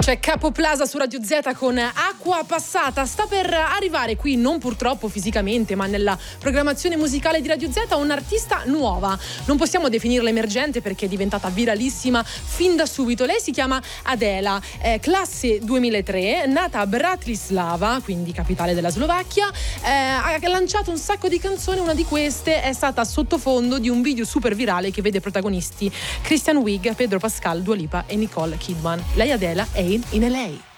C'è Capo Plaza su Radio Z con Acqua Passata. Sta per arrivare qui, non purtroppo fisicamente, ma nella programmazione musicale di Radio Z, un'artista nuova. Non possiamo definirla emergente perché è diventata viralissima fin da subito. Lei si chiama Adela, classe 2003, nata a Bratislava, quindi capitale della Slovacchia. Ha lanciato un sacco di canzoni, una di queste è stata sottofondo di un video super virale che vede protagonisti Christian Wig, Pedro Pascal, Dua Lipa e Nicole Kidman. Lei Adela è in LA.